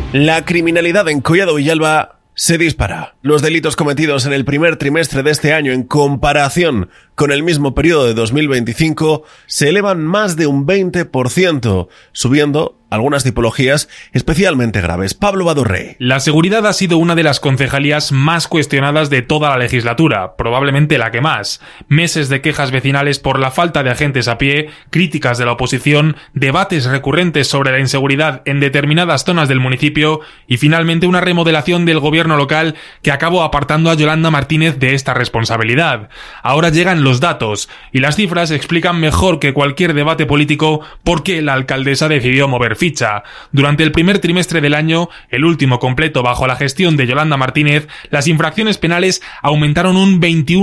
La criminalidad en Collado Villalba se dispara. Los delitos cometidos en el primer trimestre de este año en comparación con el mismo periodo de 2025 se elevan más de un 20%, subiendo algunas tipologías especialmente graves. Pablo Badurrey. La seguridad ha sido una de las concejalías más cuestionadas de toda la legislatura, probablemente la que más. Meses de quejas vecinales por la falta de agentes a pie, críticas de la oposición, debates recurrentes sobre la inseguridad en determinadas zonas del municipio y finalmente una remodelación del gobierno local que acabó apartando a Yolanda Martínez de esta responsabilidad. Ahora llegan los datos y las cifras explican mejor que cualquier debate político por qué la alcaldesa decidió mover ficha. Durante el primer trimestre del año, el último completo bajo la gestión de Yolanda Martínez, las infracciones penales aumentaron un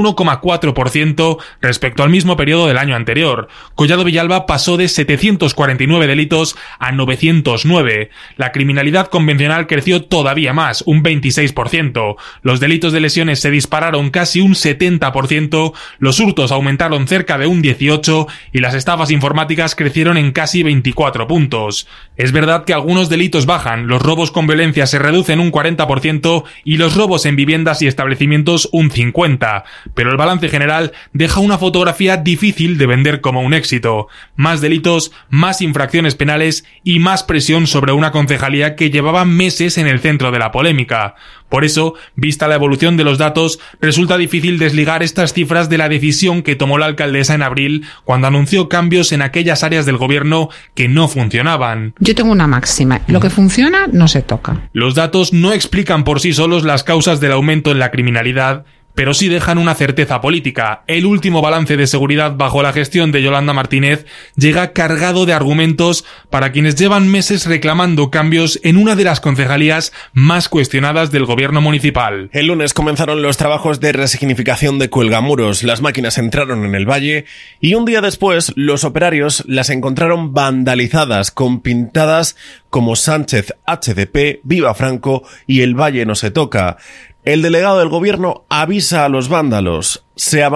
21,4% respecto al mismo periodo del año anterior. Collado Villalba pasó de 749 delitos a 909. La criminalidad convencional creció todavía más, un 26%. Los delitos de lesiones se dispararon casi un 70%, los hurtos aumentaron cerca de un 18% y las estafas informáticas crecieron en casi 24 puntos. Es verdad que algunos delitos bajan, los robos con violencia se reducen un 40% y los robos en viviendas y establecimientos un 50%, pero el balance general deja una fotografía difícil de vender como un éxito. Más delitos, más infracciones penales y más presión sobre una concejalía que llevaba meses en el centro de la polémica. Por eso, vista la evolución de los datos, resulta difícil desligar estas cifras de la decisión que tomó la alcaldesa en abril cuando anunció cambios en aquellas áreas del gobierno que no funcionaban. Yo tengo una máxima, lo que funciona no se toca. Los datos no explican por sí solos las causas del aumento en la criminalidad, pero sí dejan una certeza política. El último balance de seguridad bajo la gestión de Yolanda Martínez llega cargado de argumentos para quienes llevan meses reclamando cambios en una de las concejalías más cuestionadas del gobierno municipal. El lunes comenzaron los trabajos de resignificación de Cuelgamuros. Las máquinas entraron en el valle y un día después los operarios las encontraron vandalizadas con pintadas como Sánchez HDP, Viva Franco y El Valle no se toca. El delegado del gobierno avisa a los vándalos.